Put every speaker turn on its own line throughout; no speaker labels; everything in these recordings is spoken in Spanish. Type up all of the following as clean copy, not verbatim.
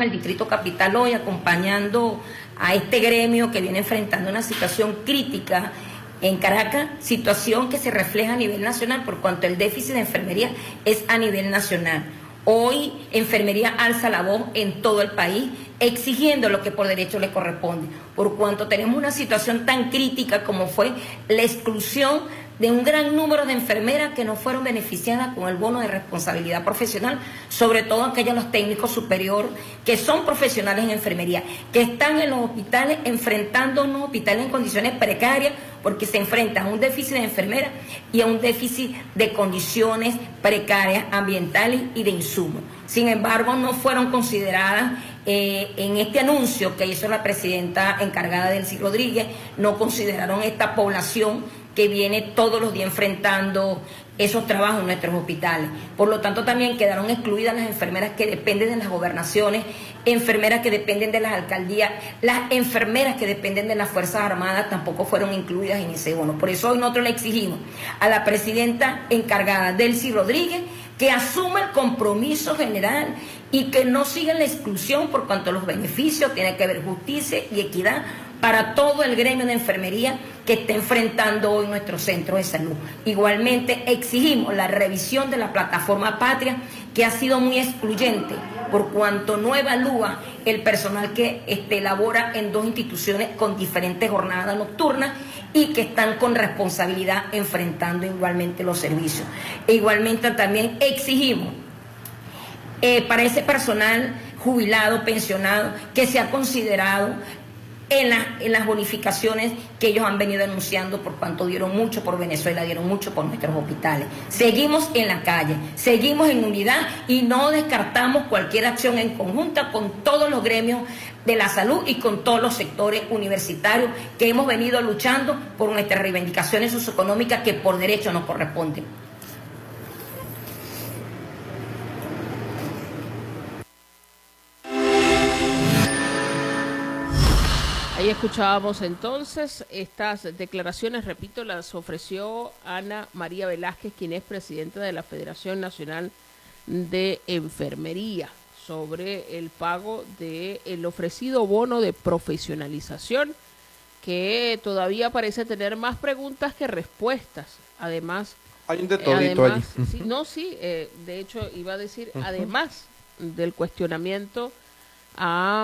el Distrito Capital hoy acompañando a este gremio que viene enfrentando una situación crítica en Caracas, situación que se refleja a nivel nacional por cuanto el déficit de enfermería es a nivel nacional. Hoy enfermería alza la voz en todo el país exigiendo lo que por derecho le corresponde, por cuanto tenemos una situación tan crítica como fue la exclusión de un gran número de enfermeras que no fueron beneficiadas con el bono de responsabilidad profesional, sobre todo aquellos los técnicos superiores que son profesionales en enfermería, que están en los hospitales enfrentando unos hospitales en condiciones precarias porque se enfrentan a un déficit de enfermeras y a un déficit de condiciones precarias ambientales y de insumos. Sin embargo, no fueron consideradas en este anuncio que hizo la presidenta encargada Delcy Rodríguez, no consideraron esta población que viene todos los días enfrentando esos trabajos en nuestros hospitales. Por lo tanto, también quedaron excluidas las enfermeras que dependen de las gobernaciones, enfermeras que dependen de las alcaldías, las enfermeras que dependen de las Fuerzas Armadas tampoco fueron incluidas en ese bono. Por eso hoy nosotros le exigimos a la presidenta encargada, Delcy Rodríguez, que asuma el compromiso general y que no siga la exclusión por cuanto a los beneficios, tiene que haber justicia y equidad para todo el gremio de enfermería que está enfrentando hoy nuestro centro de salud. Igualmente exigimos la revisión de la plataforma Patria, que ha sido muy excluyente por cuanto no evalúa el personal que labora en dos instituciones con diferentes jornadas nocturnas y que están con responsabilidad enfrentando igualmente los servicios. E igualmente también exigimos para ese personal jubilado, pensionado, que se ha considerado en las bonificaciones que ellos han venido anunciando por cuanto dieron mucho por Venezuela, dieron mucho por nuestros hospitales. Seguimos en la calle, seguimos en unidad y no descartamos cualquier acción en conjunta con todos los gremios de la salud y con todos los sectores universitarios que hemos venido luchando por nuestras reivindicaciones socioeconómicas que por derecho nos corresponden.
Ahí escuchábamos entonces estas declaraciones, repito, las ofreció Ana María Velázquez, quien es presidenta de la Federación Nacional de Enfermería, sobre el pago del ofrecido bono de profesionalización, que todavía parece tener más preguntas que respuestas. Además,
hay un de todito allí.
Sí, no, sí, de hecho iba a decir, además del cuestionamiento a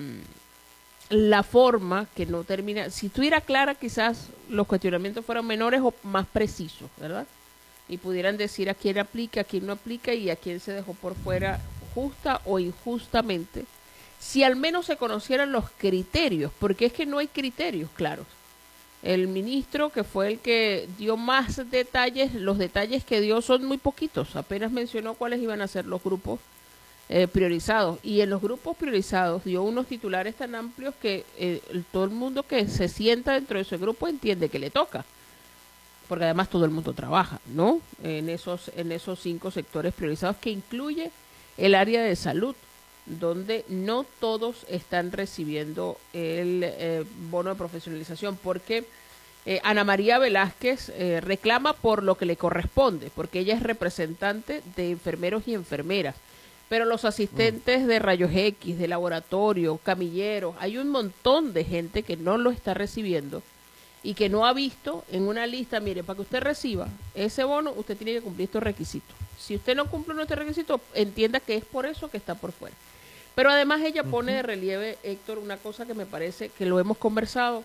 la forma que no termina, si estuviera clara quizás los cuestionamientos fueran menores o más precisos, ¿verdad? Y pudieran decir a quién aplica, a quién no aplica y a quién se dejó por fuera justa o injustamente, si al menos se conocieran los criterios, porque es que no hay criterios claros. El ministro, que fue el que dio más detalles, los detalles que dio son muy poquitos, apenas mencionó cuáles iban a ser los grupos priorizados, y en los grupos priorizados dio unos titulares tan amplios que todo el mundo que se sienta dentro de ese grupo entiende que le toca, porque además todo el mundo trabaja, ¿no? En esos 5 sectores priorizados, que incluye el área de salud, donde no todos están recibiendo el bono de profesionalización, porque Ana María Velázquez reclama por lo que le corresponde, porque ella es representante de enfermeros y enfermeras. Pero los asistentes de rayos X, de laboratorio, camilleros, hay un montón de gente que no lo está recibiendo y que no ha visto en una lista, mire, para que usted reciba ese bono, usted tiene que cumplir estos requisitos. Si usted no cumple nuestros requisitos, entienda que es por eso que está por fuera. Pero además ella pone de relieve, Héctor, una cosa que me parece que lo hemos conversado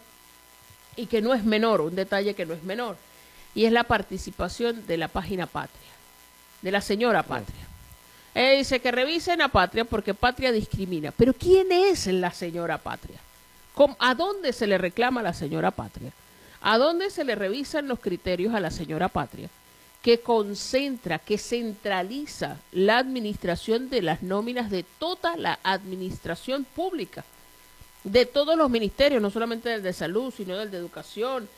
y que no es menor, un detalle que no es menor, y es la participación de la página Patria, de la señora Patria. Dice que revisen a Patria porque Patria discrimina. Pero ¿quién es la señora Patria? ¿A dónde se le reclama a la señora Patria? ¿A dónde se le revisan los criterios a la señora Patria? Que concentra, que centraliza la administración de las nóminas de toda la administración pública, de todos los ministerios, no solamente del de salud, sino del de educación,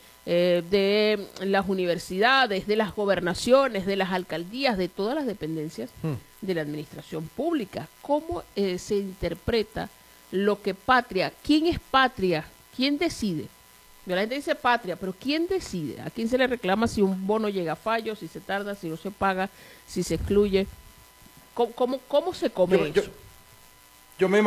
de las universidades, de las gobernaciones, de las alcaldías, de todas las dependencias de la administración pública. ¿Cómo se interpreta lo que Patria? ¿Quién es Patria? ¿Quién decide? La gente dice Patria, pero ¿quién decide? ¿A quién se le reclama si un bono llega a fallo, si se tarda, si no se paga, si se excluye? ¿Cómo se come eso?
Yo me